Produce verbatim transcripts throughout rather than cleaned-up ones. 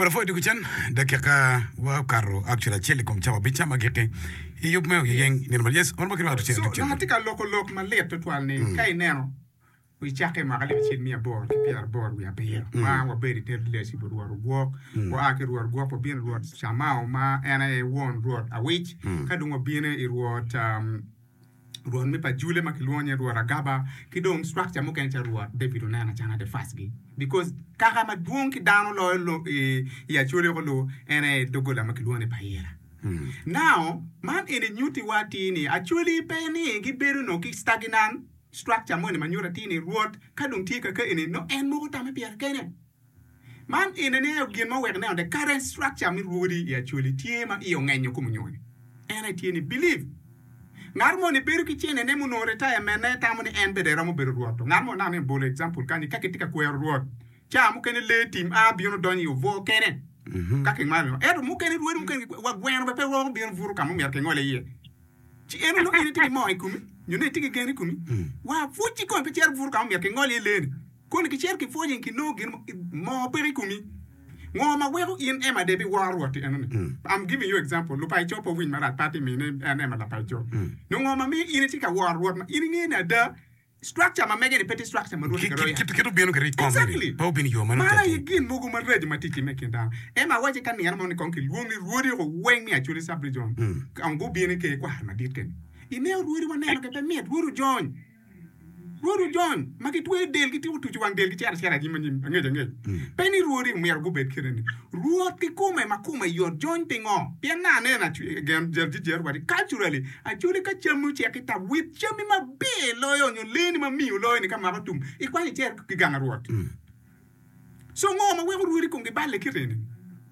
Bueno, foi dukuchan dakika wa karo actually chele kom chawa bicha mageke. Iyo me yeng ni normal yes on bakri wa so dukuchan. na tika loko lok ma let to twal ni kai neno we chake ma kale chin mi abor ki pier bor we abier ma wa beri ter lesi bor war go wa ake war go po bien ruot chama ma ena e won ruot a wich ka dungo bien e ruot um ruot mi pa jule ma kilonye ruot agaba ki dong structure mo ken cha ruot David Onana chana de fasgi because kaka ma duong ki dano lo lo e ya chule ko lo ena e dogola ma kilone pa yera. Mm. Now, man in the new tiwatini actually penny giberu no ki stagnan structure mo ni manura tini road kadung tika ka ini no en mo ta me pier kene. Man in ne gin mo work now the current structure mi rudi actually tiema iyo ngenyo kumunyo. And I tini believe. Ngarmo ni beru ki chene ne muno retire mena tamu ni en bedera mo beru road. Ngarmo na ne bolo example kani kakitika kwa road. Cha mo kene le team a biono doni yo vo kene. Mhm. Kake malo. Ero mu kene ruwe mu kene wa gweno be pe wo bien vuru kamu mer ke ngole ye. Ci eno no ini tiki mo ikumi. Ñu ne tiki gene kumi. Wa fuci ko pe cer vuru kamu mer ke ngole le. Ko ni ki cer ki foje ki no gin mo pe kumi. Ngo ma wero in ema de bi war what eno ni. I'm giving you example. Lu pai chopo win mara party mi ne ema la pai chopo. No ngo ma mi ini tika war what ma ini ngene da structure ma mege ni petty structure ma ruwe kero ya. Kito bienu kari komedi. Exactly. Pau bini yo manu Mara yigin mugu ma reji ma tiki meke da. Ema waje kan ni yarmo ni konki luongi ruodi ko weng mi actually sabri John. Ango bienu ke kwa ma dit ken. Ine ruodi wa neno ke pe met ruodu John. Ruodu John ma ki tuwe del ki tu tu wang del ki tiara tiara jima jim ngeje ngeje. Peni ruodi mi yargo bet kireni. Ruod ki kume ma kume yor John tingo. Pia na ne na gem jer jer wadi culturally actually ka chemu che ki ta with chemi ma be loyo nyo leni ma mi loyo ni kama batum. Ikwa ni jer ki ganga ruod. So ngo ma we ruodi ko ngi balle kireni.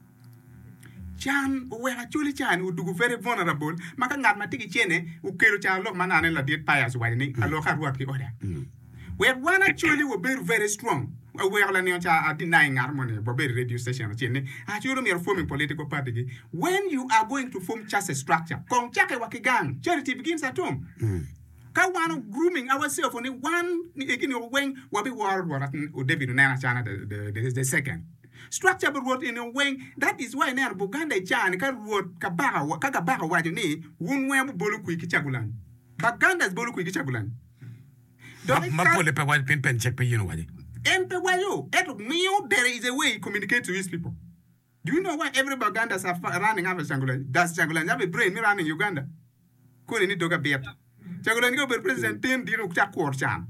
Chan we actually chan u dugu very vulnerable maka ngat matiki chene u kero cha lok manane la diet payas wadi ni alo ka ruod ki oda. We one actually we very very strong. We are learning to denying harmony, but very radio station. Actually, we are forming political party. When you are going to form just a structure, kong chake wakigang, charity begins at home. Ka one grooming ourselves on one again when wabi war war David Onana Chana the the the second. Structure but what in a way that is why now Buganda Chan ka word kabaga kagabaga wadi ni wunwe bolu ku kichagulan. Baganda's bolu ku kichagulan. Ma pole pe wadi pen pen check pe you know wadi. M P Y O, there is a way you communicate to his people. Do you know why every Ugandas are running after Changulan? Does Changulan have a brain running in Uganda? Couldn't need to get Changulan go be president team, Dino Chakor Chan.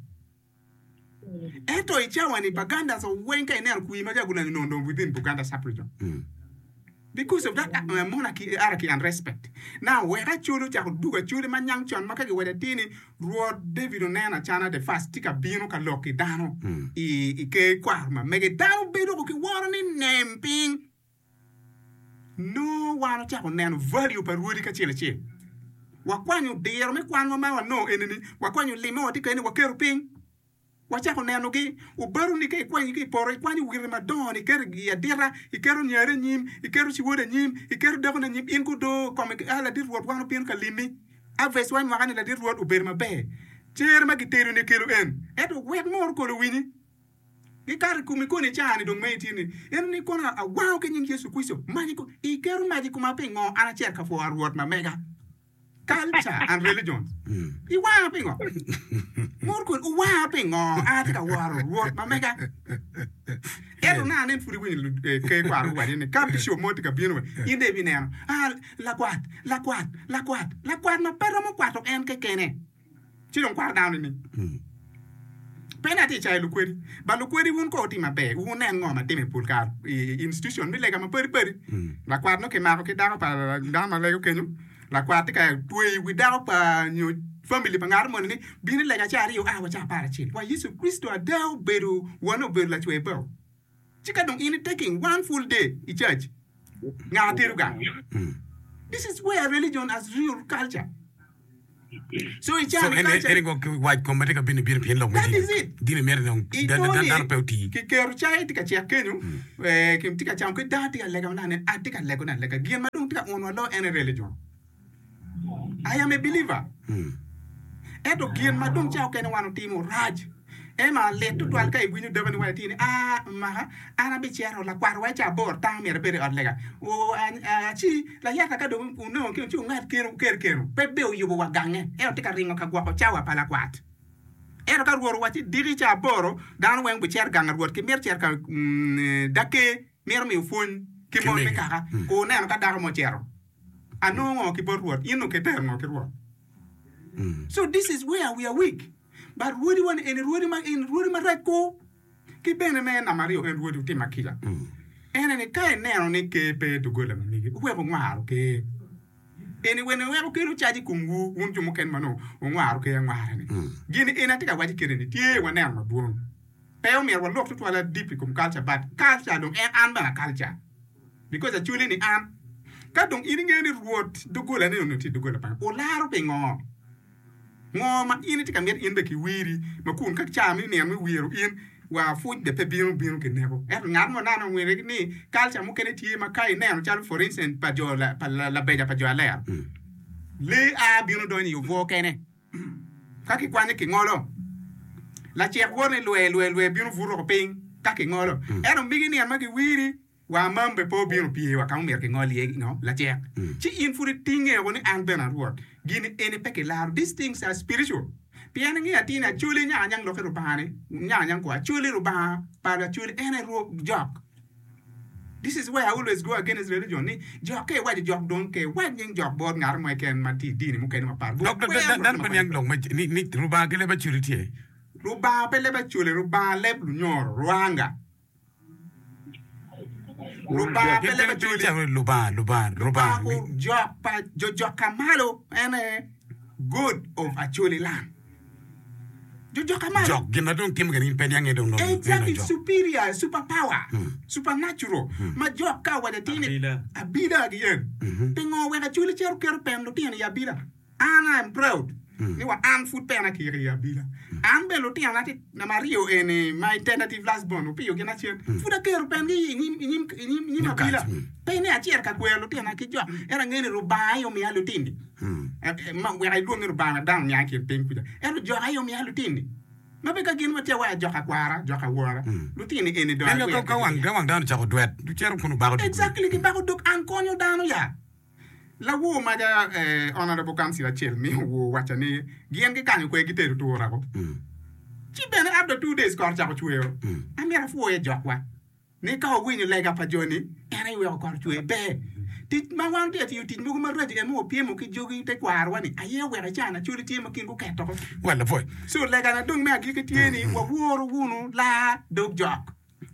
Eto Ichawani, Bagandas or Wenka and El Kuimajagulan no within Buganda's region. Because of that uh, monarchy, hierarchy, and respect. Now, where I choose to do a children, man, young Chan, Makaki, where the teeny road David Onana Chana, the fast ticker, Bino Kaloki, Dano, Ike Quarma, make it down, Bidoki, warning, name, ping. No one of Chaconan value per Rudica Chile. Wakwan, dear, make one more no enemy, Wakwan, you limo, take any wakero ping. Wacha ko neno ki ubaru ni ke kwani ki pore kwani ugire madon ikere ya dira ikero nyare nyim ikero chiwoda nyim ikero dago na nyim ingu do comme ala dir wot wano pien kalimi aves wan magani la dir wot uber mabe cher ma giteru ne kero en eto wet mor ko lo wini ki kar kumi ko ni chani dong meitini en ni kona a wow ke nyin Yesu Kristo magiko ikero magiko mapengo ana cher ka fo arwot ma mega culture and religion. I wa pingo. More good wa pingo atika war what ma mega. Ero na nen furi win ke kwa wa ni ka show motika bieno. Inde bineno. Ah la kwat, la kwat, la kwat, la kwat ma pero mo kwato en ke kene. Chi don kwat down ni. Penati chai lukweri. Ba lukweri wun ko ti mabe. Wun en ngoma teme pulkar institution mi lega ma peri peri. La kwat no ke ma ko ke daro pa dama lego kenyu. La kwatika tuwe without pa nyo family pangarmo ni bini lega chari yo ah wacha para chill. Wa Yesu Kristo adao beru wano beru la chwe bo. Chika dong ini taking one full day in church. Nga teruga. This is where religion has real culture. So in So any any go white comedy ka bini bini pien long. That is it. Dini mer dong. Dan dan dan peuti. Ki keru chai tika chia kenyu. Eh kim tika cham ke da tika lega na ne atika lega na lega. Gian madung tika ono lo any religion. I am a believer. Mm. Eto kien madung chao kene wano timo raj. ema le tu twal kai gwinu dogo ni wati ni a ma ana bi chero la kwar wa cha bor ta mi re odlega o a chi la yata ka do no ke chu ngat keru ker keru pe be o yubo wa gange e o tika ringo ka gwa ko chawa pala kwat e ro ka ruoro wati diri cha boro dan wen bu cher gangar wot ki mer cher ka dake mer mi fun ki mo me ka ko ne ka dar mo chero ano ngo ki bor wot ino ke ter ngo ki wot. So this is where we are weak. But Rudy one and Rudy ma in Rudy Marco, keep in a man, a Mario and Rudy Timakila. And any kind now on a cape to go to me. Whoever war, okay. Anyway, no ever kill Chaji Kungu, won't you mock and mano, or war, okay, and war. Guinea in a take a white kid in it, yeah, one hour, boom. Pale me will look to a deep culture, but culture don't and a culture. Because a children in arm. Cut don't eating any word to go and unity to go upon. Or larping on. Ngo ma ini tika met in beki wiri ma kun ka chami ne mi wiru in wa fu de pe biru biru ke nebo e ngam mo nana wiri ni culture mo kene tie ma kai ne no chal for instance pa jo la pa la beja pa jo ala le a biru do ni vo kene ka ki kwani ki ngolo la che woni lwe lwe lwe biru vuro ko ping ka ki ngolo e no bigi ni ma ki wiri wa mambe po biru pie wa ka mer ki ngoli e no la che chi in fu tinge woni an bena word gini ene peke lar. These things are spiritual. Piano ngi atina chuli nya nyang lo keru bahane nya nyang ko chuli ru ba para chuli ene ro jok. This is why I always go against religion. Ni jok ke why the jok don ke why nyang jok bod ngar mo ken mati di ni mo ken ma par. Dok dan dan ban yang dong ni ni ru ba ke le ba chuli tie. Ru ba pe le ba chuli ru ba le lu nyor ruanga. Luba pele ba chuli luba luba luba jok pa jok kamalo ene good of actually land. Jok kamalo jok gina don tim ganin pen yang edong no exactly superior superpower supernatural ma jok ka wada tini abida again pingo when actually cher ker pen lo tini abida and I'm proud ni wa an food pen akiri abida an be lo tini nati na Mario ene my tentative last born opio gina cher food ker pen gi ni ni ni ma abida pe ne acher ka kwelo tini ki jok era ngene ro ba yo mi alu tindi ma we ai lo ngero ba dan nya ki pen kuda era jok ayo mi alu tindi ma be ka gin ma te wa joka kwara joka wora lutini ene do ene ko ka wang ga wang dan cha ko duet du cher ko no ba ko exactly ki ba ko dok an konyo dano ya la wo ma ja eh honorable councilor chel mi wo wacha ni gien ki kanyo ko e giteru to ora ko chi bene after two days ko cha ko chuero amira fu e jokwa ni ka o winyo lega pa joni ene we ko chue be tit ma wan te ti tit mo ma reji e mo pie mo ki jogi te kwar wani aye we ra chana churi ti mo kin ko keto ko wala foi so lega na dung me ki ki tieni wo woro wunu la dog jok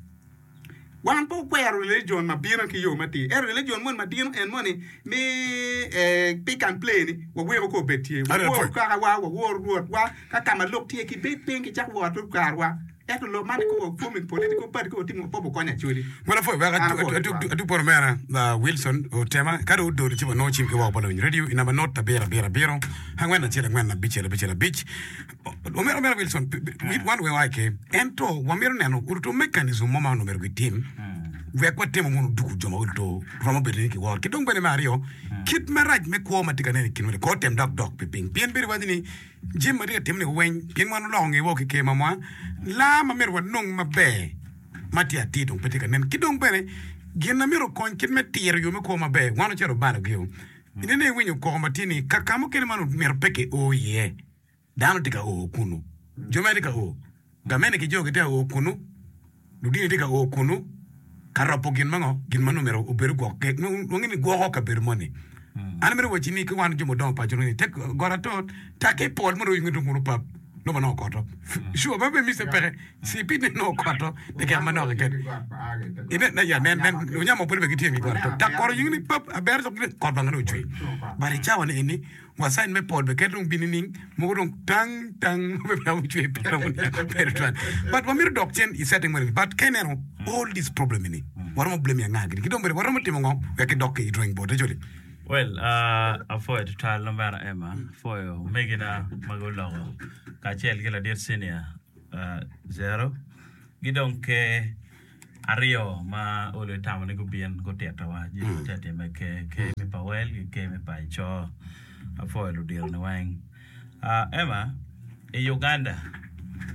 wan po kwero religion ma biro ki yo mati e religion mon ma dino en moni me eh pick and play ni wo we ko betie wo ka wa wo wo wa ka kama lok tie ki be pen ki chak wo to karwa eto lo mani ko forming political party ko timo popo konya chuli wala foi wa tu tu por mera la Wilson o tema kado do ri no chim ke wa bolo radio ina ba nota bera bera bero hangwana chela ngwana bichela bichela bich o mera mera Wilson with one way like ento wa mera nano urto mechanism mama no mera team we kwa temo mo duku joma ulto from berlin ki war ki dong bene mario kit maraj me ko matika ne kin ko tem dok dok piping pien bir wadini jim maria tem ne wen pien man lo ngi wo ki ke mama la ma mer wa nong ma be matia ti dong petika nen ki dong bene gen na mero kon kit me tier yo me ko ma be wano chero bana gyo ine ne winyo ko matini kakamo ken manu mer peke o ye dano tika o kunu joma tika o gamene ki jogi te o kunu dudini tika o kunu karapo gin mango gin manu mero oberu go ke ngini go ho ka ber moni ana mero wachini ko wan jumo don pa joni tek gora to take pol mero ngi nguru pap no mano koto shu ba be mise pere si pine no koto de ka mano ke ine na ya nen nen nya mo pele ke tiemi gora to ta koro ngini pap aber so ko ba ngano chui bari chawa ne ini wasain me pol be ke dum binining mo dum tang tang be ba chui pero pero tran but wa mir dokchen is setting money but kenero all this problem ini warmo blame ya ngagi ki dombe warmo timo ngom we ke dokke drawing board joli well uh avoid trial number emma for megina magolo ka chel gela der senior uh zero gidon ke ario ma ole tamane go bien go teta wa ji tete me ke ke me pa wel ke me pa cho avoid lo der no wang uh emma e Uganda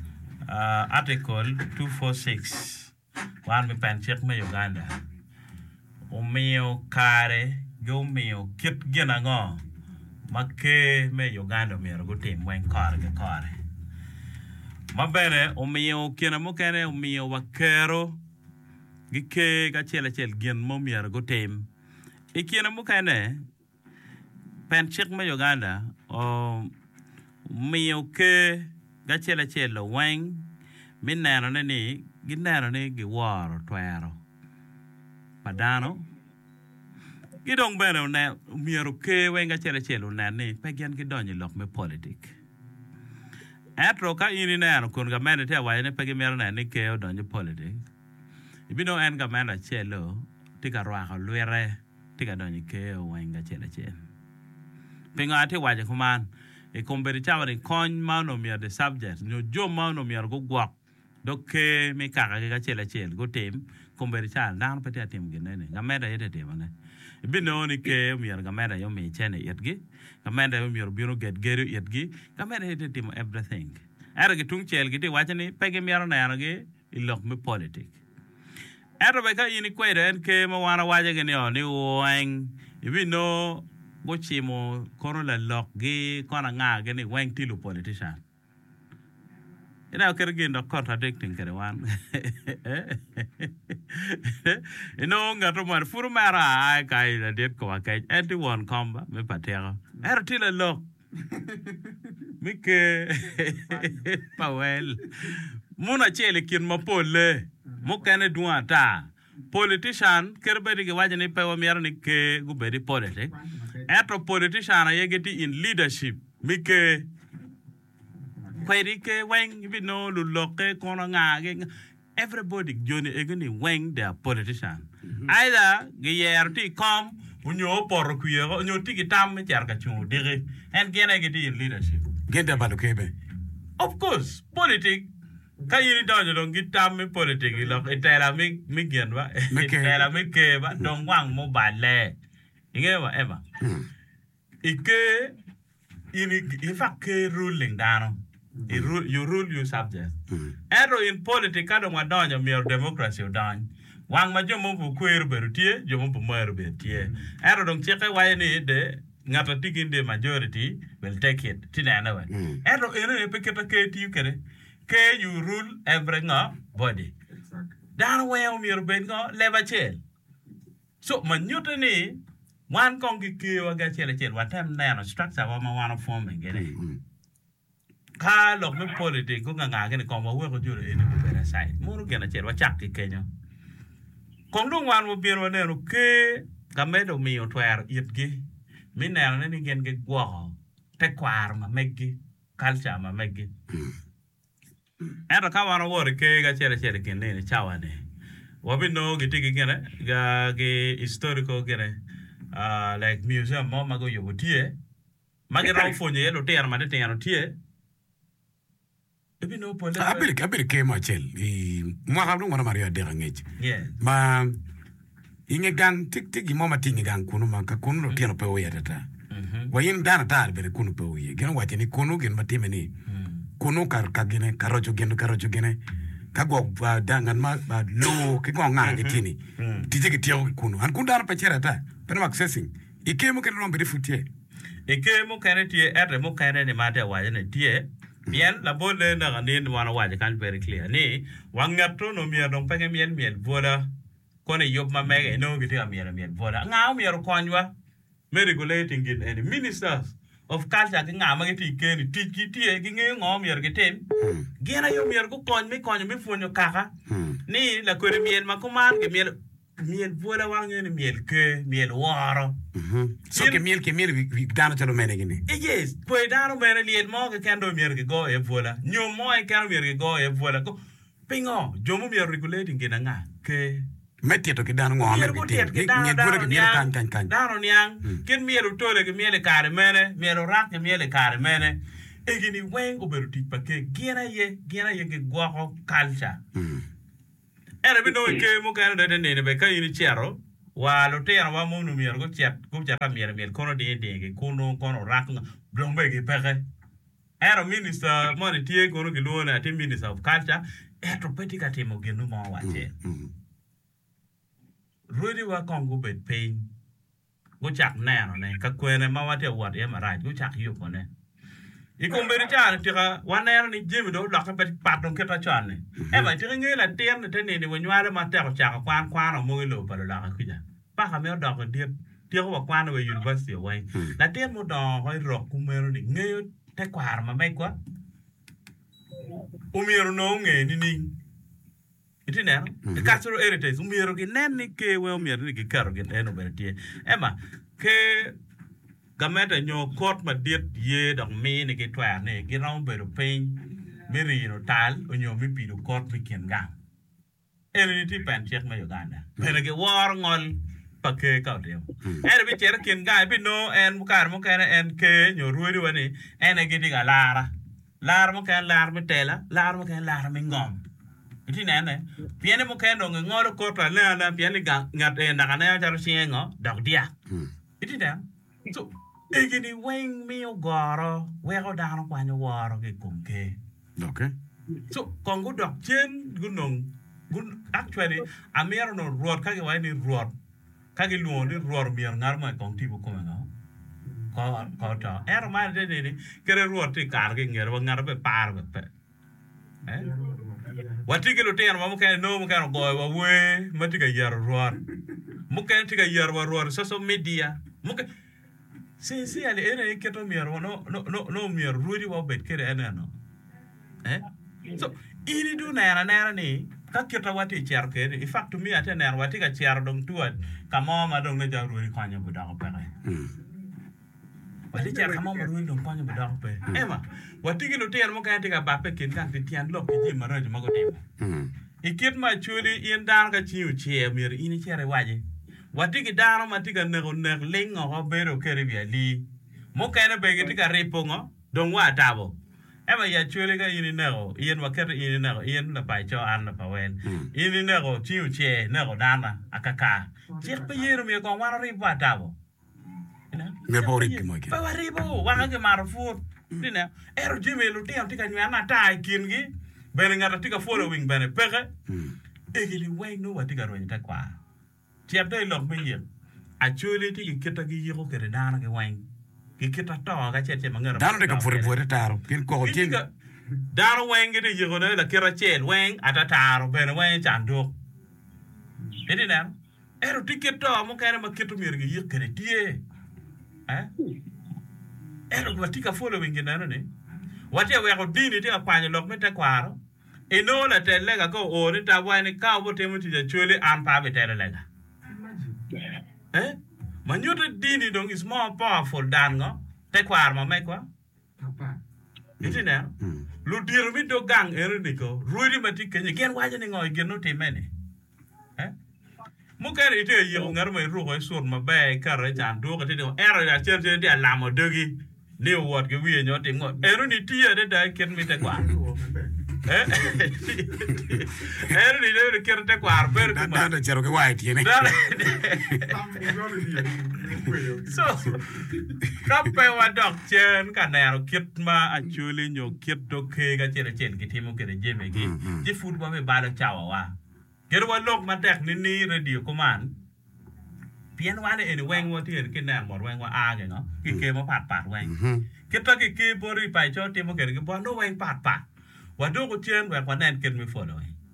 uh, article two forty-six wan mi pen chek me Uganda umio kare gumio kit gina ngo make me Uganda mi ro tim wen kar ge kare ma bene umio kina mo kene umio wakero gike ga chele chel gen mo mi ro tim ikina mo kene pen chek me Uganda o mio ke ga chele chele wen minero ne ni ginero ne gi waro twero padano gidong bene ne miero ke wen ga chele chele ne ni pegen gidonyi lok me politik etro ka ini ne kun ga mene te wa ne pegi miero ne ni ke odonyi politik ibino en ga mena chelo tika rwa ka lwere tika donyi ke wen ga chele chele pinga ati waje kuman e komberi chawari kon mano mi the subject no jo mano mi go gwak doke mi kaka ga chela chel go tem komberi chal dan pete atim gene gameda yete tem ne bino ni ke mi gameda yo mi chene yetgi gameda yo mi biro get geru yetgi gameda yete tim everything era ge tung chel gidi wachani pege mi na yana ge ilok mi politic era be ka ini kwere en ke mo wana waje gene oni wang ibino go chimo kono la lok gi kona nga gene wang tilu politician ina kere gi ndo contradicting kere wan ino ngato mar furu mara ai kai la det ko kai enti won komba me patero er tila lok mike pawel muna chele kin mapole mukane duata politician kerbedi ge wajani pewo mier ni ke gubedi politic eto politician ayegeti in leadership mike kwedi ke weng bino luloke kono ngage everybody joni egeni weng their politician either ge yerti kom unyo por kuyego unyo tigi tam jar ka chu dire en gene egeti in leadership genda balukebe of course politic kayiri donjo don gitam mi politic lo etela mi mi genwa etela mi ke ba don wang mo bale ingewa eba ike ini ifa ke ruling dano you rule you rule your subject ero in politics kado madonjo mi democracy don wang ma jomo bu kwer berutie jomo bu mer betie ero don cheke wayni de ngata tiginde majority will take it tinana wa ero ene peketa ke ti kere ke you rule every nga body dan way o mir ben nga leva chel so manyuta ni wan kong ki ki wa ga chel chel watam na no structure wa ma wan form ngene ka lo me politic ko nga nga ke ko ma we ko jure ene ko bera sai muru gena chel wa chak ti kenya kong dong wan mo bir wa ne no ke ka medo mi o twer yitgi min na ne ni gen ge gwo te kwar ma meggi culture ma meggi era ka wana wori ke ga chere chere ken ne chawane wabi no giti gene ga ge historical gene uh like museum mo mago yobutie mage ra fonye lo ter ma de ter tie ebi no pole abiri abiri ke ma chel i mo ga no mario de ngej yeah ma inge gang tik tik mo ma tingi gang kunu ma ka kunu lo ter pe o yata wa yin dana tar be kunu pe o ye gen wa tini kunu gen ma timeni kunu kar kagene karojo genu karojo gene kago dangan ma lo ke go nga getini tije ke tiyo kunu an kunda na pechera ta pero accessing ike mo ke no be futie ike mo kare tie ere mo kare ni mate wa ne tie bien la bole na ngani wana wa kan very clear ni wangato no mi don pege mien mien voda kone yob ma mege no giti amien mien voda nga mi ro konwa me regulating in any ministers of culture ki ngama ke tike ni tiki tie ki nge ngom yer ke tem gena yo mier ko kon mi kon mi fonyo kaka ni la ko miel ma kuman ke miel miel vola wange ni miel ke miel waro so ke miel ke miel vi dano telo mene gini yes ko dano mene liel mo ke kando mier ke go e vola nyo mo e kando mier ke go e vola ko pingo jomo mier regulating gena nga ke metti to ke dano ngom mi te ni dure ke miel kan kan kan dano nyang ken miel tole ke miel kare mene miel rak ke miel kare mene egini wen oberuti pake gena ye gena ye ke gwa culture era bino ke mo kan de ne be ka yini chero wa lo te wa mo no mier go chat go chat mier mier kono de de ke kono kono rak don be ke peke Ero minister money tie kono ki luona ati minister of culture eto peti ka timo genu mo wache. Rudy wa kongo bet pain. Go chak nero ne ka kwene ma wate wat ye maraj go chak yuko ne. Iko mbere cha tika wanero ni jimi do lokka peti paton keta chane. E ba tiri ngela tien te ne ni wenwale ma teko chaka kwan kwan mo lo palo la kuja. Pa ka me do ko dia dia ko kwan we university way. La tien mo do ko ro kumero ni ngeyo te kwar ma mai kwa. Umiero no nge ni ni. Iti nero. The cultural heritage umiero ki nen ni ke we umiero ni ki karo ki eno bere tie. Ema ke gameta nyo court ma diet ye dong mi ni ki twa ne ki raum bere pain meri no tal onyo mi pido court mi ken gang. Eno ni ti pen check ma Uganda. Pene ke war ngol pa ke ka dem. Eno bi chere ken gang bi no en bukar mo kana en ke nyo ruodi wani ene ki diga lara. Lar mo kan lar mi tela, lar mo kan lar mi ngom. Iti nene, piene mo kan dong ngoro kota na na piene gang ngat e na kana jar siengo dog dia. Iti nene. So, egini weng mi ogoro, we go down kwa nyo waro ke kumke. Okay. So, kongo dog chen gunong gun actually amero no road kage wa ni road. Kage luo ni road mi ngar mo kong tibu kuma ko ko ta er ma de de kere ruot ti kar ke nger wa ngar be par be pe eh wati ke lo ter ma mo ke no mo ka go wa we ma ti ka yar ruot mo ke ti ka yar wa ruot social media mo ke si si ale ene ke to mier no no no no mier ruodi wa bet kere ene no eh so ini du na na ni ka ke ta wati cher ke in fact to me ate na wati ka cher dong tuat ka mo ma dong ne ja ruodi ka nya bu da ko pe Wati cher kamo maruin dong panyo bedang pe. Ema, wati kilo tian mo kaya tiga bape kin kan ti tian lok kiji maraj mago timo. Ikit ma chuli ien dan ka chiu chie mir ini chere waje. Wati ki dano ma tiga nego nego lingo ho bero kere via li. Mo kaya na bege tiga ripongo dong wa tabo. Ema ya chuli ka ini nego ien wakere ini nego ien na pai cho an na pawen. Ini nego chiu chie nego dana akaka. Chik pe yero mi ko wano ripo wa tabo. Me pori mo ke. Pa ribo, wanga ke marfu. Dina, ero jime lu tiam tika nyana tai kingi. Bene ngata tika following bene pege. Egili weng no watika ro nyata kwa. Tiap dai lok me ye. Actually tiki kita gi yiko kere dana ke weng. Ki kita to ga cheche mangara. Dano de ka fori fori taro. Pin ko tin. Dano weng gi yiko ne la kera chen weng ata taro bene weng chandok. Edi na. Ero tiki to mo kere makitu mir gi yiko kere tie. Eh? Ero watika following ginano ne. Wati we ko dini tika kwanya lok meta kwaro. Ino la telega ko o ni ta wani ka bo temu ti ja chule an pa be telega. Eh? Manyuta dini dong is more powerful than ngo. Te kwar ma me kwa. Papa. Iti na. Lu diru mi do gang ero niko. Ruidi mati kenye gen waje ni ngo gen no te mene. Eh? Mukere ite yo ngar mai ru ko sur ma ba kar jan do ko te ero ya cher cher dia la mo dogi ni wot ke wi nyo te ngo ero ni tie de da ken mi te kwa eh ero ni de ker te kwa ber ko ma da cher ko wa tie ne so kape wa dok chen ka na ro kit ma actually nyo kit do ke ga cher chen ki timo ke je me gi ji food wa me ba da chawa wa Kero wa lok ma tek ni ni radio command. Pien wane ene weng wa tier ki nan mor weng wa age no. Ki ke mo pat pat weng. Kita ki ki bori pai cho timo kere ki bo no weng pat pat. Wa do ko chen wa kwa nan ken mi follow.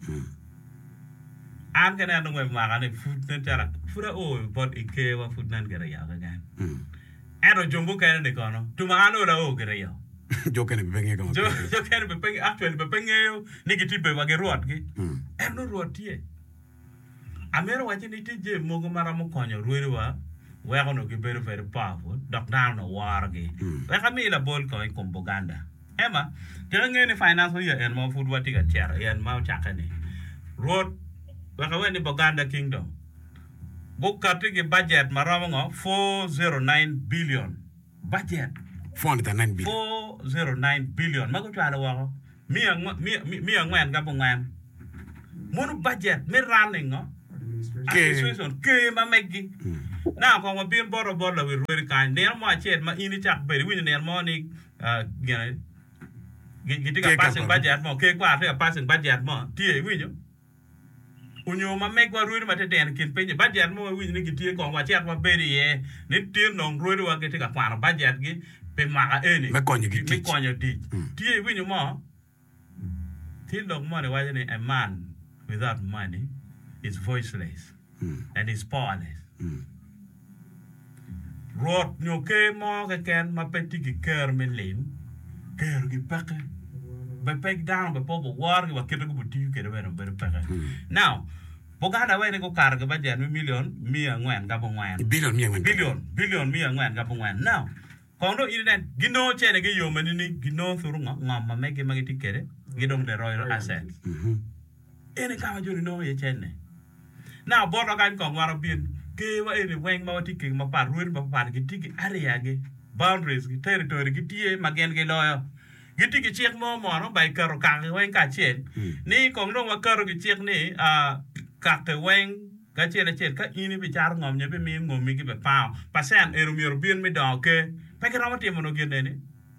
An kana no weng ma kana food nan tara. Fura o bot ike wa food nan kere ya ga gan. Ero jumbo kere ne kono. Tuma ano ra o kere ya. Jo kene be penge ko. Jo jo kene be penge actually be penge yo ni ki tipe wa ge ruot ki. Em no ruot tie. Amero wachi ni tije mogo mara mo konyo ruiri wa we kono ki very very powerful dok down no war gi. We kami la bol ko in Buganda. Ema tira ngene finance yo en mo food wati ga tiara en ma chakani. Ruot we ka we ni Buganda kingdom. Go kati ki budget mara mo four oh nine billion. Budget four oh nine billion. four oh nine billion. Mago twala wako. Mi mi mi ngwan ga ngwan. Mono budget me running no. Administration ke ma megi. Na ko mo bin boro boro we ruiri kan. Ne mo achet ma ini chak beri wini ne mo ni uh gene Giti ka passing budget mo ke kwa te passing budget mo tie winyo. Unyo ma make wa ruiri ma te den kin penye budget mo winyo ni giti ko wa chat wa beri ye ni tie nong ruiri wa giti ka kwa budget gi pe ma eni. Me konyo gi Me konyo di. Tie winyo mo. Tie dog mo ne wa ni a man without money is voiceless and is powerless. Rot nyo ke mo ke ken ma peti ki ker me lim. Ker gi peke. Ba pek down ba po war gi wa keto go buti ke ba no ba peke. Now, bogada wa ne ko kar ga ba jan million mi angwen ga bo ngwen. Billion mi angwen. Billion, billion mi angwen ga bo ngwen. Now, kondo inen gino chene ge yo manini gino thuru ngam ma mege mage tikere gidong de royal assets. Mhm. Ene ka jori no ye chene. Now, bodo kan ko ngwaro bin ke wa ene weng ma tike ma par ruin ma par gi tike area ge boundaries gi territory gi tie magen ge loyo. Giti ki chek mo mo no bai karo ka ge weng ka chen. Ni kong no wa karo gi chek ni a ka te weng ka chen chen ka ini bi char ngom nye bi mi ngom mi gi be pao. Pasen eru mi bin mi do ke. Pa ke rawa timo no gi ne ni.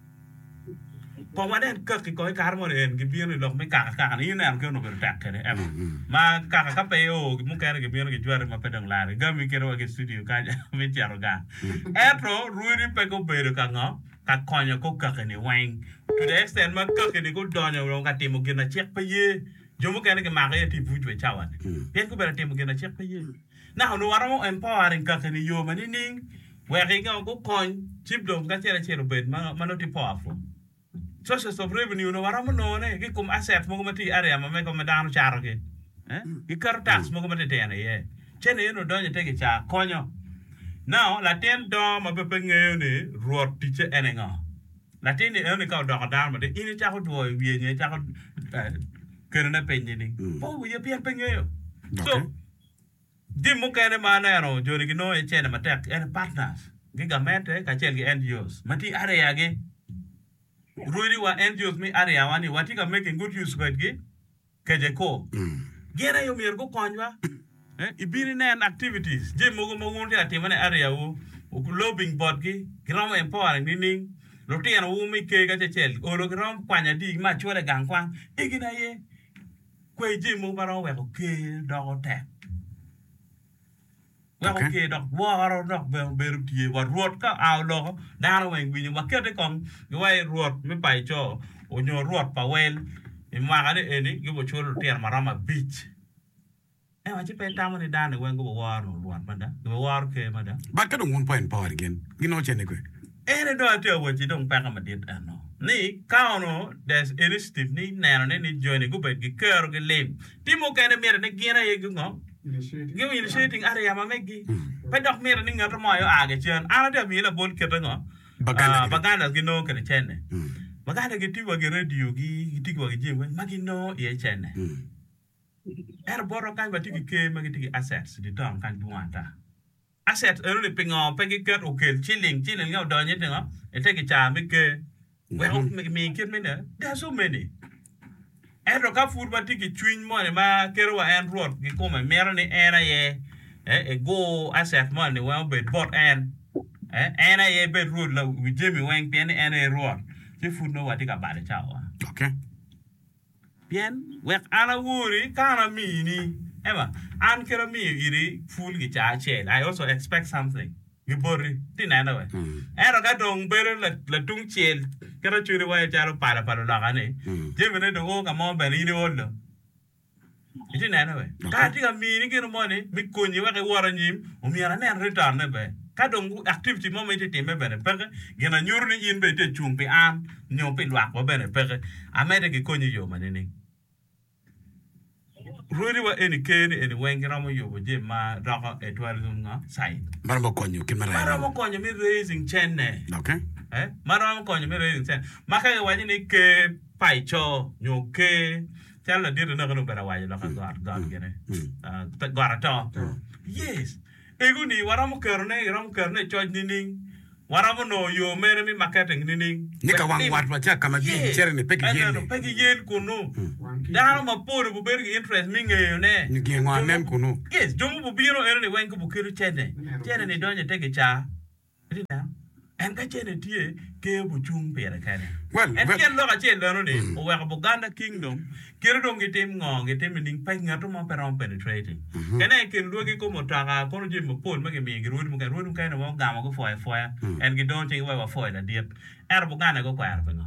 Po wa den ka ki ko kar mo en gi bin ni lok me ka ka ni ne am ke no be tak ke ne em. Ma ka ka pe o mu ka gi bin gi jwar ma pe dang la ga mi ke ro gi studio ka mi charo ga. Etro ruiri pe ko be ka ngo. Ka konyo ko ka ni weng. To the extent ma ka ni ko donyo ro ka timo gi na chek pe ye. Jomo ka ni ke ma ga ti bu jwe chawan. Yen ko be timo gi na chek pe ye. Na no waro mo empowering ka ni yo ma ni ning. Where he go coin, chip dom, got a chair bed, manoti powerful. Sources of revenue, no Waramano, he come asset, Mogomati area, make a madame charge. Eh? He cut tax, Mogomati, eh? Chenny, no, don't you take a char, conyo. Now, Latin dom of a penny, road teacher, anyhow. Latin, the only cow dog down, but the inner child boy, we in a child, current opinion. Oh, we appear penny. So, Dim mukene manero jori gino e chene matek en partners gigamente ka chel gi N G Os mati area ge ruiri wa N G Os mi area wani wati ka making good use with gi keje ko gera yo mir go konwa eh ibini nen activities je mogo mogo te atimane area wo o lobbying board gi gram empowering nining loti an wo mi ke ga chel o lo gram kwanya di ma chore gangkwa igina ye kwe je mo baro we ko ke do te Well, okay, dog, war, dog, bear, tea, what road car, our law, down when we were getting come, the way road, me by jaw, or your road, pa well, in Magade, any, you will show tear Marama beach. And what you pay down and down when go war or what, madam? The war came, madam. But I don't want point power again. You know, Cheneque. Any daughter, what you don't pack a did, and no. Ni, Kauno, there's any stiff knee, nan, and any joining go back, the curl, the lame. Timo can a mirror again, I go. Give me initiating area Mamegi. But doc me running out of my agation. I don't mean a boat ketting on. Bagana, you know, can a chenne. Bagana get you a radio, you take a gym when Magino, ye chenne. And a borrow kind of ticket came, Maggie assets, the town can't do one. Assets only ping on Peggy cut, okay, chilling, chilling out down yet, and take a charm, make a well, make me kid me there. There are so many. And rock food, but take a twin money, ma, Kero and road, you come a merely era ye, a go asset money, well, bed bought and and I a bed road with Jimmy Wang Penny and a road. The food know what take about the tower. Okay. Bien, where Anna worry, can't a meany, ever, and care me, you fool get I also expect something. You worry, didn't know it. And I got on better let the tung chill. Get a churi way jar para para lagane. Jimmy the walk among Benny order. It didn't know it. Can't take a meaning in the money, me could you a war on him, or me and return never. Cadong activity moment to me better pegger, get a neuron in bed to chumpi arm, no pin whack or better pegger. I made a conny yo manning. Really, what any kid and when Gramo you would give my dog a tourism side. Maramo Conyo, Kimara. Maramo Conyo, me raising chenne. Okay. Eh? Maramo Conyo, me raising ten. Maka, why didn't it pie cho, no K? Tell her, didn't know better why you look at God, God, get it. Got a talk. Yes. Eguni, Waramo Kerne, Ram Kerne, Choy Nining. Waramo no, you marry me marketing Nining. Nika one what what come again, Cherry Peggy Yen. Peggy Yen Kuno. Down my poor will be interest me. You get one name Kuno. Yes, Jomo Bubino early when Kubukiru Chene. Chene, don't you take a cha? en ka chene tie ke bu chung pere kane Well, en well- ken lo ka chen lo ni o wa Buganda kingdom kero dong gitem ngo gitem ning pa ngato mo peron penetrating kene ken lo gi ko mo taka ko je mo pon ma ke mi gi ru mo ka ru ka no ga mo ko fo fo en gi don che wa wa fo na diet er Buganda go kwar pe no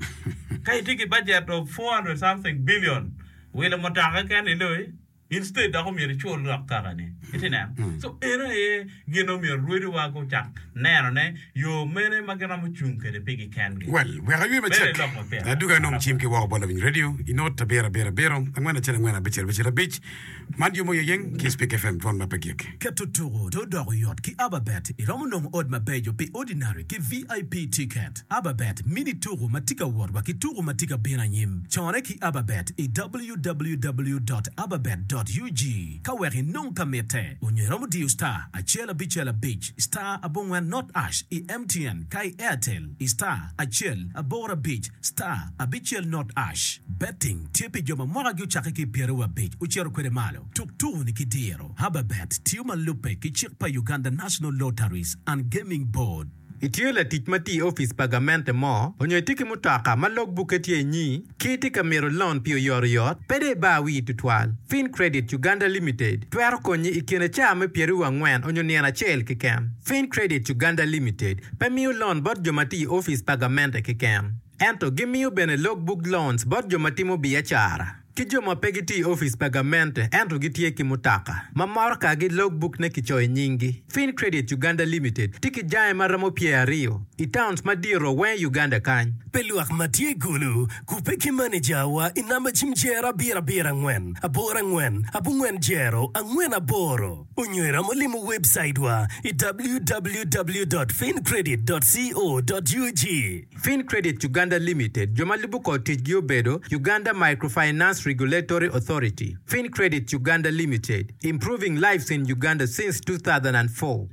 kai tiki budget of four hundred something billion wele mo taka ken lo instead da ko mi ri chol lak ka ni itina so era e gino mi ru wa go chak ne ne yo mene magana mo chung ke de pigi kan ge Well, we are going to check. I do know Chim ki walk ball radio. You know to bear a bear a bear. I'm going to tell you when I bitch a bitch. Man you mo yang ki speak F M from my pegik. Ketuturo do doriot ki ababet iromunong od mabejo pi ordinary ki V I P ticket ababet mini turu matika ward wa ki turu matika bina nyim chore ki ababet i w w w dot ababet dot u g kaweri non kamete unyeromu diu star achela bichela beach star abongwan not ash i M T N kai Airtel i star achel abora beach star abichel not ash betting tipi joma mora gyu chake ki pierwa beach uchero kwere malo tukturu ni kidiro hababet tiuma lupe ki chikpa Uganda National Lotteries and Gaming Board. Itiola titmati office pagamente mo, onyo tiki mutaka malog buketi nyi, kiti kamero loan pio yor yot, pede ba wi tutwal. Fin Credit Uganda Limited, tuero konyi ikine chame pieru wangwen onyo niana chel kikem. Fin Credit Uganda Limited, pemiu loan bot jomati office pagamente kikem. Ento gimiu bene logbook loans bot jomati mo biachara. Kijoma pegiti office pagamente ento gitie kimutaka. Mamorka gi logbook ne kichoy nyingi. Fin Credit Uganda Limited tiki jae maramo pia rio. Itowns madiro wen Uganda kany. Peluak matie gulu, kupeki manager wa inama chimjera bira bira ngwen, abora ngwen, abu ngwen jero, angwen aboro. Unywera molimu website wa i w w w dot fin credit dot co dot u g. Fin Credit Uganda Limited, Jomalibuko Tijgio Bedo, Uganda Microfinance Regulatory Authority. Fin Credit Uganda Limited, improving lives in Uganda since two thousand four.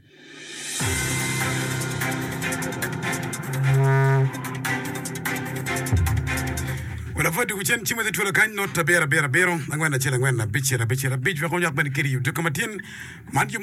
Well, I've heard you chen chimo the twelve kind not to bear a bear a bear. I'm going to tell you when a bitch a bitch a bitch. We're going to have many kiri you to come at in. Man, you